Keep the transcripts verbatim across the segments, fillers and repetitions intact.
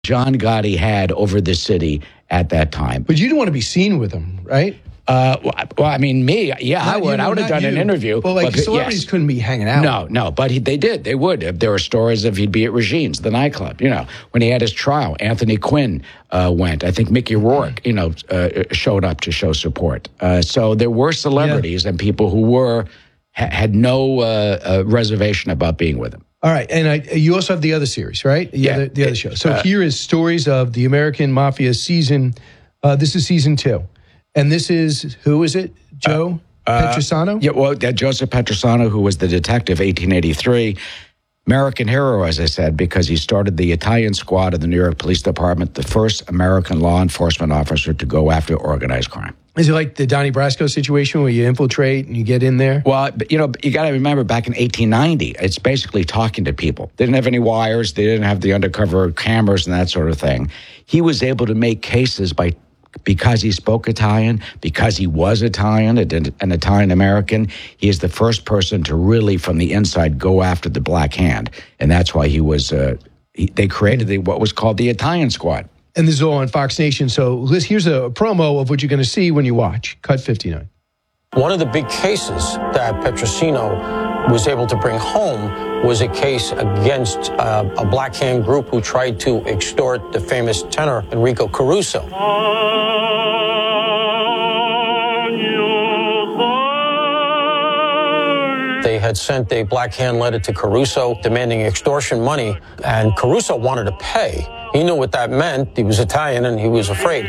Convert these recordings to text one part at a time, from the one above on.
John Gotti had over the city at that time. But you don't want to be seen with him, right? Uh, well, I mean, me, yeah, Not I would. you, I would have not done an you. interview. Well, like but, celebrities yes. couldn't be hanging out. No, no, but he, they did. They would. There were stories of he'd be at Regine's, the nightclub. You know, when he had his trial, Anthony Quinn uh, went. I think Mickey Rourke, you know, uh, showed up to show support. Uh, so there were celebrities yeah. and people who were ha- had no uh, uh, reservation about being with him. All right, and I, you also have the other series, right? The yeah, other, the other show. So uh, here is Stories of the American Mafia season. Uh, this is season two, and this is who is it? Joe uh, Petrosino. Uh, yeah, well, uh, Joseph Petrosino, who was the detective, eighteen eighty-three, American hero, as I said, because he started the Italian squad of the New York Police Department, the first American law enforcement officer to go after organized crime. Is it like the Donnie Brasco situation where you infiltrate and you get in there? Well, you know, you got to remember back in eighteen ninety, it's basically talking to people. They didn't have any wires. They didn't have the undercover cameras and that sort of thing. He was able to make cases by because he spoke Italian, because he was Italian, an Italian-American. He is the first person to really, from the inside, go after the Black Hand. And that's why he was, uh, he, they created the, what was called the Italian Squad. And this is all on Fox Nation. So Liz, here's a promo of what you're going to see when you watch. Cut fifty-nine. One of the big cases that Petrosino was able to bring home was a case against uh, a Black Hand group who tried to extort the famous tenor Enrico Caruso. They had sent a Black Hand letter to Caruso demanding extortion money, and Caruso wanted to pay. He knew what that meant. He was Italian, and he was afraid.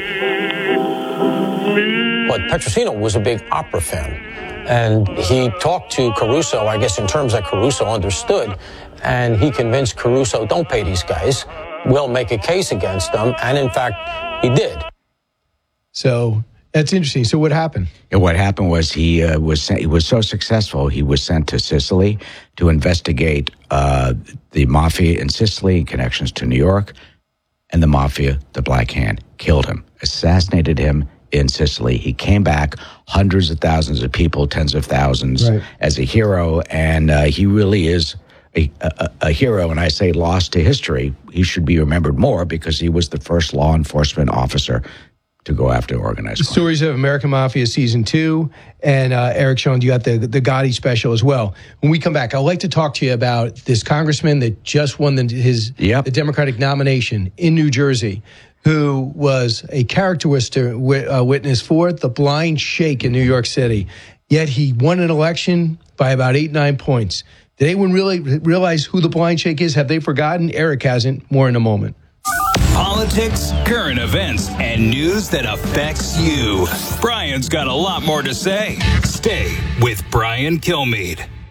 But Petrosino was a big opera fan, and he talked to Caruso, I guess in terms that Caruso understood, and he convinced Caruso, don't pay these guys. We'll make a case against them, and in fact, he did. So that's interesting. So what happened? And what happened was he uh, was sent, he was so successful, he was sent to Sicily to investigate uh, the mafia in Sicily, connections to New York, and the mafia, the Black Hand, killed him, assassinated him in Sicily. He came back, hundreds of thousands of people, tens of thousands, right, as a hero, and uh, he really is a, a, a hero. And I say lost to history. He should be remembered more because he was the first law enforcement officer to go after organized crime. Stories of American Mafia season two, and uh, Eric Schoen, you got the the Gotti special as well. When we come back, I'd like to talk to you about this congressman that just won the, his yep. the Democratic nomination in New Jersey, who was a characteristic uh, witness for the blind shake in New York City. Yet he won an election by about eight, nine points. Did anyone really realize who the blind shake is? Have they forgotten? Eric hasn't. More in a moment. Politics, current events, and news that affects you. Brian's got a lot more to say. Stay with Brian Kilmeade.